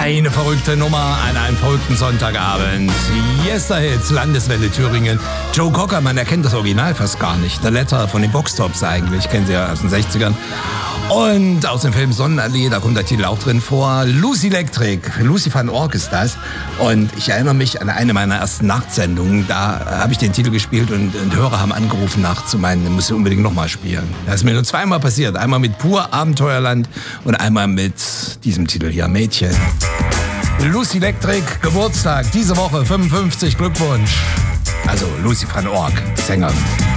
Eine verrückte Nummer an einem verrückten Sonntagabend. Yesterhits, Landeswelle Thüringen. Joe Cocker, man erkennt das Original fast gar nicht. The Letter von den Boxtops eigentlich, kennen Sie ja aus den 60ern. Und aus dem Film Sonnenallee, da kommt der Titel auch drin vor. Lucy Electric, Lucy van Ork ist das. Und ich erinnere mich an eine meiner ersten Nachtsendungen. Da habe ich den Titel gespielt und Hörer haben angerufen nachts zu meinen, den musst du unbedingt nochmal spielen. Das ist mir nur zweimal passiert. Einmal mit Pur Abenteuerland und einmal mit diesem Titel hier, Mädchen. Lucy Electric, Geburtstag, diese Woche 55, Glückwunsch. Also Lucy van Ork, Sängerin.